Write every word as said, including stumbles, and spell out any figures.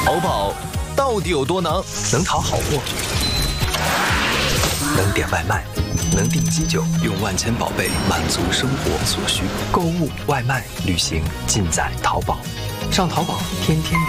淘宝到底有多能？能淘好货，能点外卖，能订机酒，用万千宝贝满足生活所需。购物、外卖、旅行，尽在淘宝。上淘宝，天天。